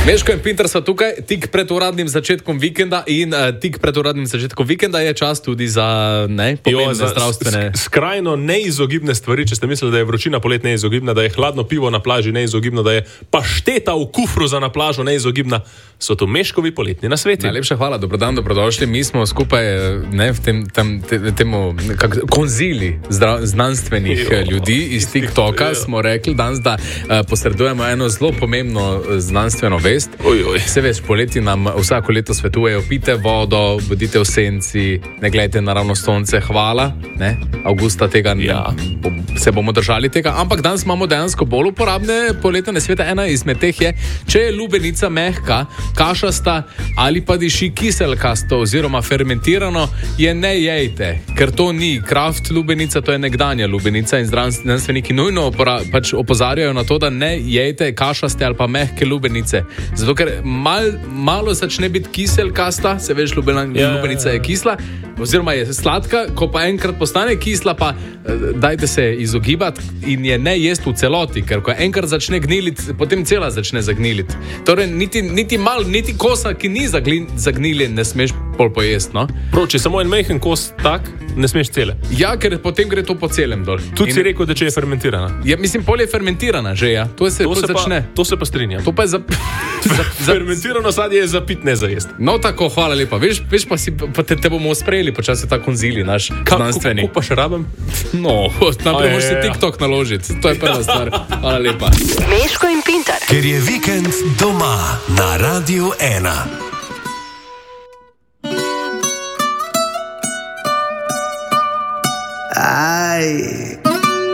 Meško in Pinter so tukaj tik pred uradnim začetkom vikenda in tik pred uradnim začetkom vikenda je čas tudi za pomembne zdravstvene... Skrajno neizogibne stvari, če ste mislili, da je vročina polet neizogibna, da je hladno pivo na plaži neizogibno, da je pašteta v kufru za na plažo neizogibna, so to Meškovi poletni nasveti. Najlepša hvala, dobrodan, dobrodošli. Mi smo skupaj v temu konzili znanstvenih ljudi iz TikToka smo rekli danes, da posredujemo eno zelo pomembno znanstveno vest. Se veš, poleti nam vsako leto svetujejo, pite vodo, bodite v senci, ne gledajte naravno sonce, hvala, ne? Avgusta tega se bomo držali tega, ampak danes imamo dejansko bolj uporabne poletne svete. Ena izmed teh je, če je lubenica mehka, kašasta ali pa diši kiselkasto oziroma fermentirano, je ne jejte, ker to ni kraft lubenica, to je nekdanja lubenica in znanstveniki nujno opozarjajo na to, da ne jejte kašaste ali pa mehke lubenice. Zato, ker malo začne biti kiselkasta, se veš, lubenica je kisla, oziroma je sladka, ko pa enkrat postane kisla, pa dajte se izogibati in je ne jesti v celoti, ker ko enkrat začne gniliti, potem cela začne zagniliti. Torej, niti kosa, ki ni zagniljen, ne smeš pol pojesti, no? Prav, če samo en mehen kos tak, ne smeš cele. Ja, ker potem gre to po celem dol. Tudi si rekel, da če je fermentirana. Ja, mislim, pol je fermentirana že, ja. To se pa strinjam. To pa je fermentirano sadje je za pit, ne za jesti. No tako, hvala lepa. Veš pa te bomo sprejeli počasi ta konzili, naš znanstveni. Kako pa še rabim? No, naprej moraš si TikTok naložiti. To je prva stvar. Hvala lepa. Meško in Pinter. Ker je vikend doma na Radio 1. Ay,